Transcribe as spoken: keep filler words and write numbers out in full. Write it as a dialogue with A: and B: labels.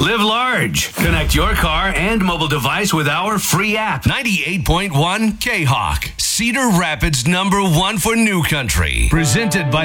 A: Live large. Connect your car and mobile device with our free app.
B: ninety-eight point one K-Hawk, Cedar Rapids number one for New Country. Presented by